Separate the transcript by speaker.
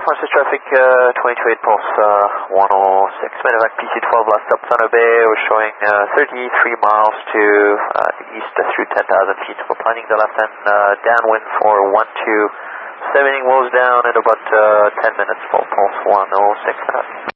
Speaker 1: Francis traffic, 22.8 pulse, 106. Medevac PC-12 last up Thunder Bay. We're showing 33 miles to the east through 10,000 feet. We're planning the left hand downwind for 127, rolls down in about 10 minutes, full pulse 106.